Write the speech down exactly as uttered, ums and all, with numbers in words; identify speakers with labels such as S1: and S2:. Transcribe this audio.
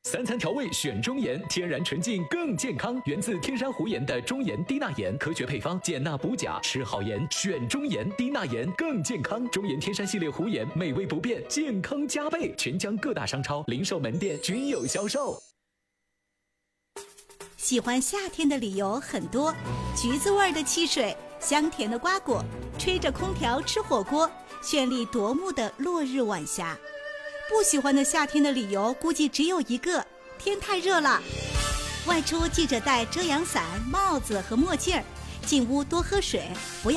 S1: 三餐调味选中盐，天然纯净更健康，源自天山湖盐的中盐低钠盐，科学配方，减钠补钾，吃好盐选中盐，低钠盐更健康。中盐天山系列湖盐，美味不变，健康加倍。全疆各大商超、零售门店均有销售。
S2: 喜欢夏天的理由很多，橘子味的汽水，香甜的瓜果，吹着空调吃火锅，绚丽夺目的落日晚霞。不喜欢的夏天的理由估计只有一个，天太热了。外出记着带遮阳伞、帽子和墨镜儿，进屋多喝水，不要